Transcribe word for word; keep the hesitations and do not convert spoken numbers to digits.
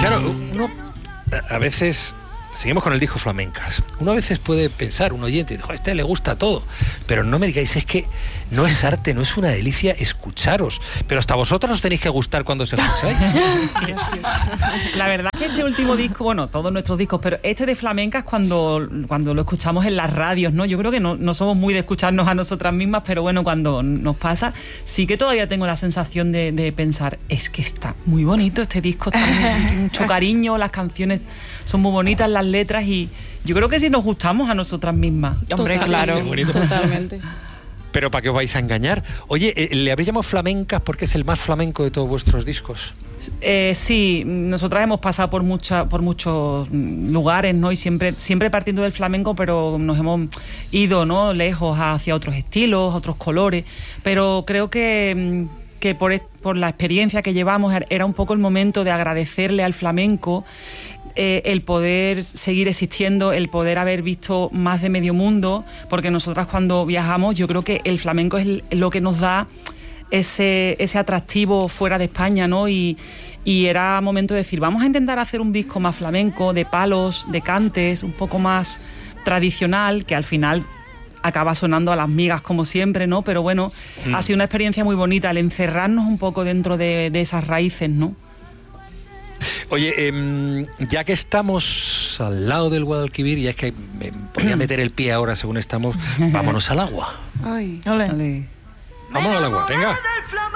Claro, uno a veces... Seguimos con el disco Flamencas. Uno a veces puede pensar, un oyente, a este le gusta todo, pero no me digáis, es que no es arte, no es una delicia escucharos, pero hasta vosotros os tenéis que gustar cuando os escucháis. La verdad es que este último disco, bueno, todos nuestros discos, pero este de Flamencas cuando, cuando lo escuchamos en las radios, ¿no? Yo creo que no, no somos muy de escucharnos a nosotras mismas, pero bueno, cuando nos pasa, sí que todavía tengo la sensación de, de pensar, es que está muy bonito este disco, está muy, mucho cariño, las canciones son muy bonitas, las letras, y yo creo que sí nos gustamos a nosotras mismas. Hombre, claro, totalmente. Pero ¿para qué os vais a engañar? Oye, ¿le habéis llamado Flamencas porque es el más flamenco de todos vuestros discos? Eh, sí, nosotras hemos pasado por mucha, por muchos lugares, ¿no? Y siempre, siempre partiendo del flamenco, pero nos hemos ido, ¿no? Lejos hacia otros estilos, otros colores. Pero creo que, que por, por la experiencia que llevamos era un poco el momento de agradecerle al flamenco Eh, el poder seguir existiendo, el poder haber visto más de medio mundo, porque nosotras cuando viajamos yo creo que el flamenco es lo que nos da ese, ese atractivo fuera de España, ¿no? Y, y era momento de decir, vamos a intentar hacer un disco más flamenco, de palos, de cantes, un poco más tradicional, que al final acaba sonando a las migas como siempre, ¿no? Pero bueno, mm. ha sido una experiencia muy bonita el encerrarnos un poco dentro de, de esas raíces, ¿no? Oye, eh, ya que estamos al lado del Guadalquivir, y es que me podía meter el pie ahora según estamos, vámonos al agua. Ay, ole. Vámonos al agua, venga.